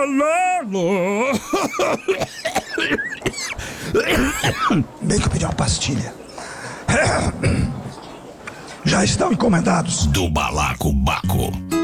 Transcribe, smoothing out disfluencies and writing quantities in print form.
Lolo. Bem que eu pedi uma pastilha. Já estão encomendados. Do Balacobaco.